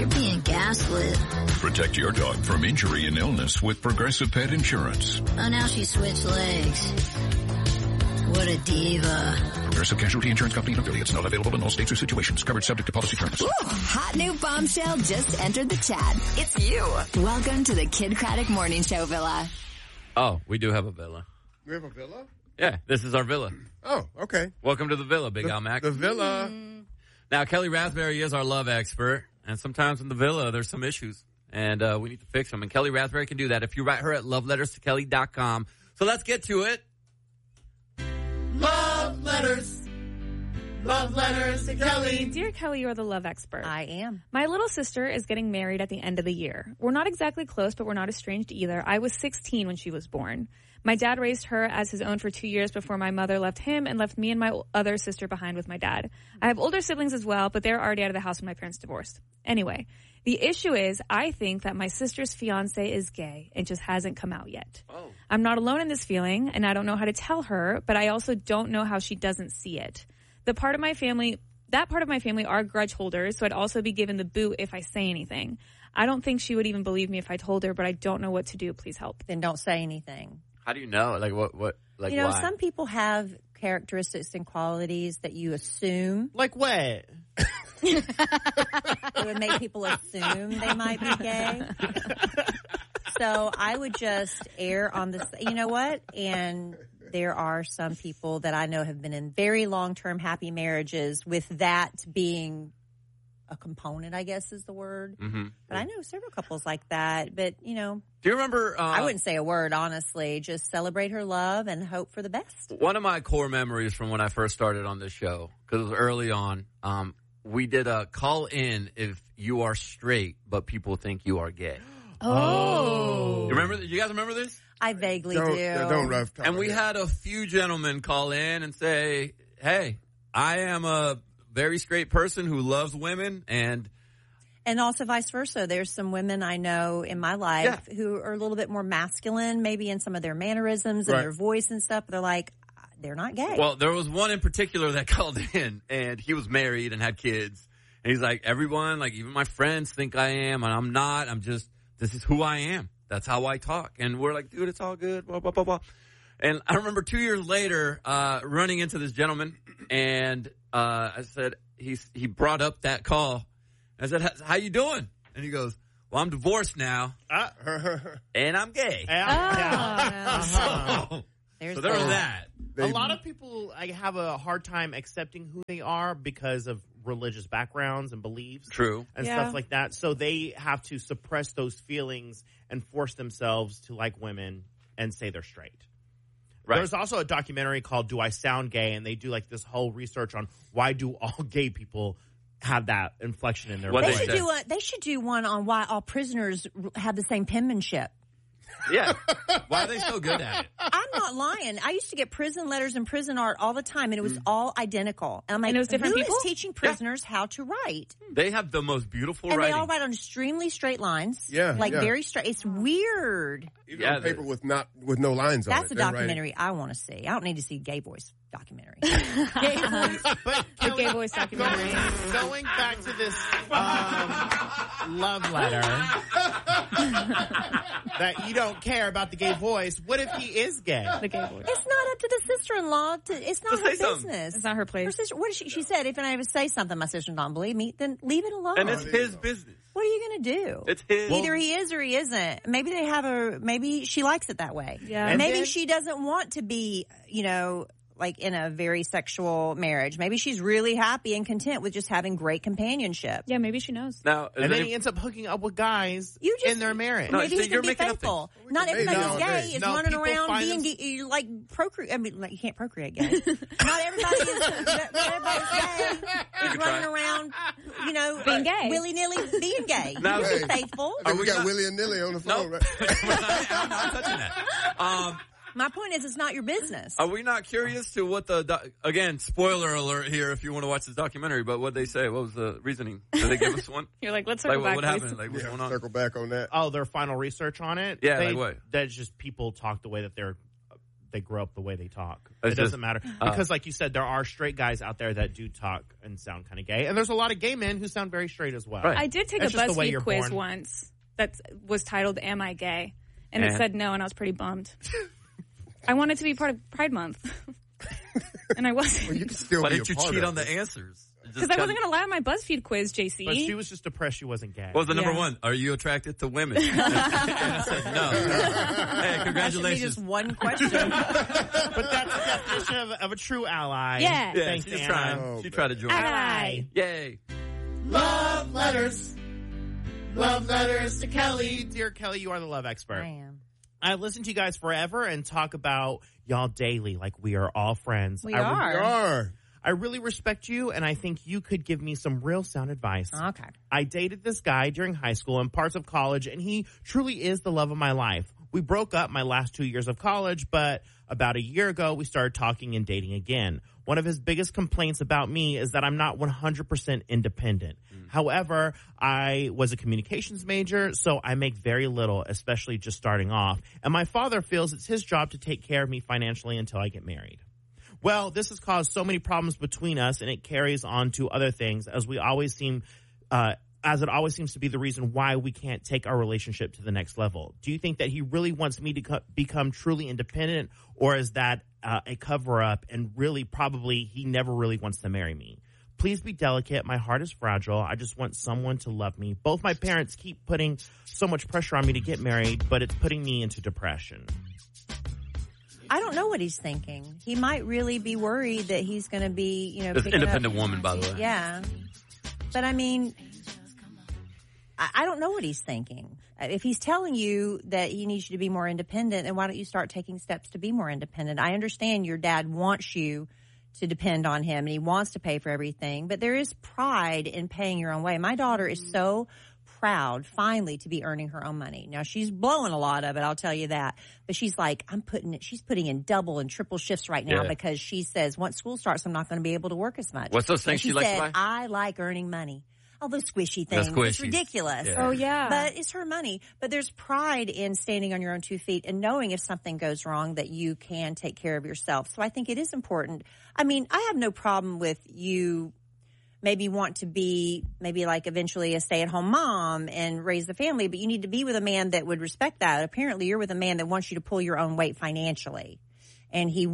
You're being gaslit. Protect your dog from injury and illness with Progressive Pet Insurance. Oh, now she switched legs. What a diva. Progressive Casualty Insurance Company and affiliates. Not available in all states or situations. Covered subject to policy terms. Ooh, hot new bombshell just entered the chat. It's you. Welcome to the Kid Craddock Morning Show Villa. Oh, we do have a villa. We have a villa? Yeah, this is our villa. Oh, okay. Welcome to the villa, Big Al Mac. The villa. Now, Kelly Raspberry is our love expert, and sometimes in the villa there's some issues, and we need to fix them. And Kelly Raspberry can do that if you write her at loveletterstokelly.com. So let's get to it. Love letters. Love letters to Kelly. Dear Kelly, you're the love expert. I am. My little sister is getting married at the end of the year. We're not exactly close, but we're not estranged either. I was 16 when she was born. My dad raised her as his own for 2 years before my mother left him and left me and my other sister behind with my dad. I have older siblings as well, but they're already out of the house when my parents divorced. Anyway, the issue is I think that my sister's fiance is gay and just hasn't come out yet. Oh. I'm not alone in this feeling, and I don't know how to tell her, but I also don't know how she doesn't see it. That part of my family are grudge holders, so I'd also be given the boot if I say anything. I don't think she would even believe me if I told her, but I don't know what to do. Please help. Then don't say anything. How do you know? Like, what, like, you know, why? some people have characteristics and qualities that you assume. Like what? It would make people assume they might be gay. So I would just err on this. You know what? And there are some people that I know have been in very long-term happy marriages with that being a component, I guess is the word. Mm-hmm. But I know several couples like that. But, you know. Do you remember? I wouldn't say a word, honestly. Just celebrate her love and hope for the best. One of my core memories from when I first started on this show, because it was early on, we did a call in if you are straight, but people think you are gay. Oh. You guys remember this? I vaguely do. Don't rough. And we had a few gentlemen call in and say, hey, I am a very straight person who loves women, and also vice versa. There's some women I know in my life who are a little bit more masculine, maybe in some of their mannerisms and their voice and stuff. But they're like, they're not gay. Well, there was one in particular that called in, and he was married and had kids. And he's like, everyone, like even my friends think I am, and I'm not. This is who I am. That's how I talk. And we're like, dude, it's all good, blah, blah, blah, blah. And I remember 2 years later running into this gentleman, and I said, he brought up that call. I said, how you doing? And he goes, well, I'm divorced now, and I'm gay. So there was that. A lot of people have a hard time accepting who they are because of religious backgrounds and beliefs. True. And stuff like that. So they have to suppress those feelings and force themselves to like women and say they're straight. Right. There's also a documentary called Do I Sound Gay? And they do like this whole research on why do all gay people have that inflection in their voice. They should do one on why all prisoners have the same penmanship. Yeah. Why are they so good at it? I'm not lying. I used to get prison letters and prison art all the time, and it was all identical. And I'm like, and it was different who people? is teaching prisoners how to write? They have the most beautiful and writing. they all write on extremely straight lines. Very straight. It's weird. Even on paper with no lines on it. That's a documentary I want to see. I don't need to see Gay Voice documentary. Gay Voice, but the Gay Voice documentary. Going back to this love letter that you don't care about the gay voice. What if he is gay? The gay voice. It's not up to the sister-in-law. It's not her business. It's not her place. Her sister, she said, if I ever say something my sister don't believe me, then leave it alone. And it's his business. What are you going to do? It's his. Either he is or he isn't. Maybe she likes it that way. Yeah. And maybe she doesn't want to be, like in a very sexual marriage. Maybe she's really happy and content with just having great companionship. Yeah, maybe she knows. Now, and then he ends up hooking up with guys in their marriage. Maybe he can be faithful. Not everybody who's gay is running around being gay, like procreate. I mean, like, you can't procreate gay. Not everybody's gay is running around, being gay, willy nilly being gay. Now, you can be faithful. We got Willie and Nilly on the phone, right? I'm not touching that. My point is, it's not your business. Are we not curious to what again, spoiler alert here if you want to watch this documentary, but what they say? What was the reasoning? Did they give us one? You're like, let's circle back. What happened? Like, what's going on? Circle back on that. Oh, their final research on it? Yeah, like what? That's just people talk the way that they grow up the way they talk. It's It doesn't just, matter. Because like you said, there are straight guys out there that do talk and sound kind of gay. And there's a lot of gay men who sound very straight as well. Right. I did take That's a just the way BuzzFeed you're quiz born. once that was titled "Am I Gay?" and it And? said no, and I was pretty bummed. I wanted to be part of Pride Month, and I wasn't. Well, you can still Why be didn't you a part cheat of on it. the answers? Because I wasn't going to lie on my BuzzFeed quiz, JC. But she was just depressed she wasn't gay. What was the number Yeah. one? Are you attracted to women? And I said no. Hey, That should be congratulations. just one question. But that's the definition of a true ally. Yeah. Yeah, Thanks, she's Anna. trying. Oh, She tried to join. Ally. Yay. Love letters. Love letters to Kelly. Dear Kelly, you are the love expert. I am. I listen to you guys forever and talk about y'all daily like we are all friends. We I are. You are. I really respect you, and I think you could give me some real sound advice. Okay. I dated this guy during high school and parts of college, and he truly is the love of my life. We broke up my last 2 years of college, but about a year ago, we started talking and dating again. One of his biggest complaints about me is that I'm not 100% independent. However, I was a communications major, so I make very little, especially just starting off. And my father feels it's his job to take care of me financially until I get married. Well, this has caused so many problems between us, and it carries on to other things, as it always seems to be the reason why we can't take our relationship to the next level. Do you think that he really wants me to become truly independent, or is that a cover-up, and really probably he never really wants to marry me? Please be delicate. My heart is fragile. I just want someone to love me. Both my parents keep putting so much pressure on me to get married, but it's putting me into depression. I don't know what he's thinking. He might really be worried that he's going to be, It's an picking independent up, woman, by the way. Yeah. But I mean, I don't know what he's thinking. If he's telling you that he needs you to be more independent, then why don't you start taking steps to be more independent? I understand your dad wants you to depend on him and he wants to pay for everything, but there is pride in paying your own way. My daughter is so proud finally to be earning her own money. Now she's blowing a lot of it, I'll tell you that. But she's like, she's putting in double and triple shifts right now because she says once school starts, I'm not going to be able to work as much. What's those things she she likes said, to buy? I like earning money. All those squishy things. The It's squishies. ridiculous. Yeah. Oh, yeah. But it's her money. But there's pride in standing on your own 2 feet and knowing if something goes wrong that you can take care of yourself. So I think it is important. I mean, I have no problem with you maybe want to be maybe like eventually a stay-at-home mom and raise the family, but you need to be with a man that would respect that. Apparently you're with a man that wants you to pull your own weight financially. And he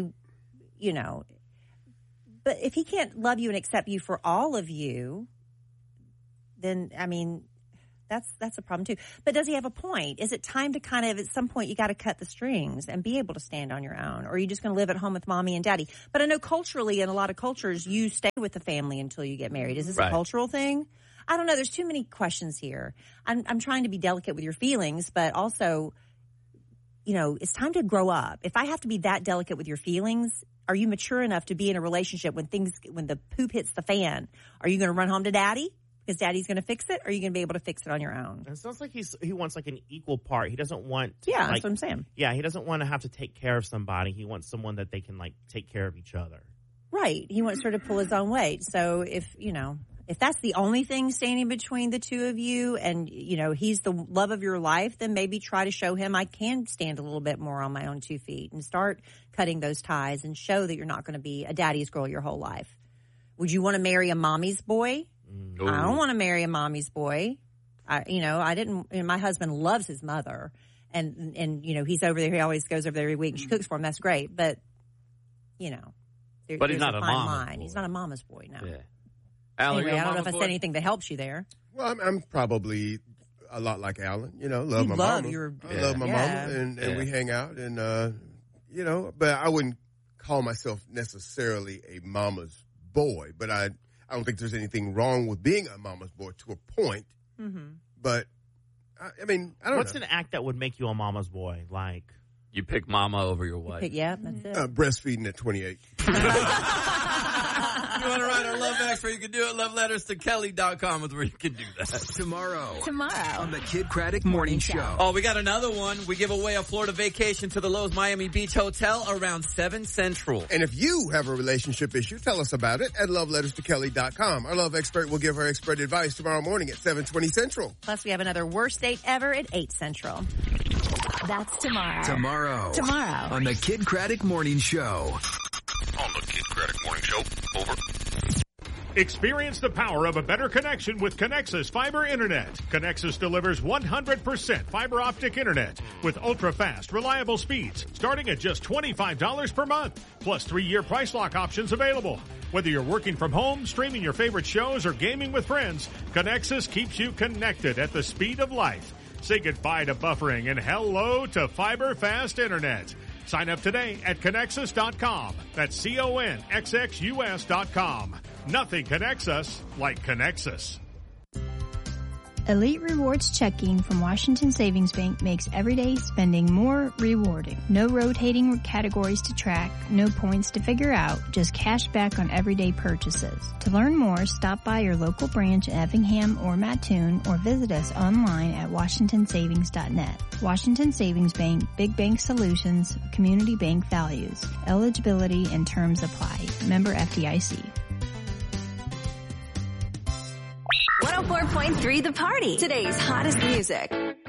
but if he can't love you and accept you for all of you, then, I mean, that's a problem too. But does he have a point? Is it time to kind of, at some point, you got to cut the strings and be able to stand on your own? Or are you just going to live at home with mommy and daddy? But I know culturally, in a lot of cultures, you stay with the family until you get married. Is this a cultural thing? I don't know. There's too many questions here. I'm trying to be delicate with your feelings, but also, it's time to grow up. If I have to be that delicate with your feelings, are you mature enough to be in a relationship when the poop hits the fan? Are you going to run home to daddy because daddy's going to fix it? Or are you going to be able to fix it on your own? It sounds like he wants like an equal part. He doesn't want Yeah, that's what I'm saying. Yeah, he doesn't want to have to take care of somebody. He wants someone that they can like take care of each other. Right. He wants her to pull his own weight. So if that's the only thing standing between the two of you and, he's the love of your life, then maybe try to show him I can stand a little bit more on my own 2 feet and start cutting those ties and show that you're not going to be a daddy's girl your whole life. Would you want to marry a mommy's boy? Ooh. I don't want to marry a mommy's boy. My husband loves his mother and he's over there. He always goes over there every week and she cooks for him. That's great. But, But he's not a a fine mama's line. boy. He's not a mama's boy, no. Yeah. Al, Anyway, I don't know if I boy? said anything that helps you there. Well, I'm probably a lot like Alan. Love You my love mama. your- I love my Yeah. mama, and Yeah. we hang out, and but I wouldn't call myself necessarily a mama's boy. But I don't think there's anything wrong with being a mama's boy to a point. Mm-hmm. But I mean, I don't What's know. an act that would make you a mama's boy? Like, You pick mama over your wife. Yeah, that's it. Breastfeeding at 28. You want to write our love expert, you can do it. Loveletterstokelly.com is where you can do that. Tomorrow Tomorrow. on the Kid Craddock Morning Show. Oh, we got another one. We give away a Florida vacation to the Lowe's Miami Beach Hotel around 7 Central. And if you have a relationship issue, tell us about it at loveletterstokelly.com. Our love expert will give her expert advice tomorrow morning at 7:20 Central. Plus, we have another worst date ever at 8 Central. That's tomorrow. Tomorrow on the Kid Craddock Morning Show. On the Kid Craddock Morning Show. Over. Experience the power of a better connection with Connexus Fiber Internet. Connexus delivers 100% fiber optic internet with ultra-fast, reliable speeds starting at just $25 per month, plus 3-year price lock options available. Whether you're working from home, streaming your favorite shows, or gaming with friends, Connexus keeps you connected at the speed of light. Say goodbye to buffering and hello to fiber fast internet. Sign up today at Connexus.com. That's CONXXUS.com. Nothing connects us like Connexus. Elite Rewards checking from Washington Savings Bank makes everyday spending more rewarding. No rotating categories to track, no points to figure out, just cash back on everyday purchases. To learn more, stop by your local branch in Effingham or Mattoon or visit us online at washingtonsavings.net. Washington Savings Bank, Big Bank Solutions, Community Bank Values. Eligibility and terms apply. Member FDIC. 104.3 The Party. Today's hottest music.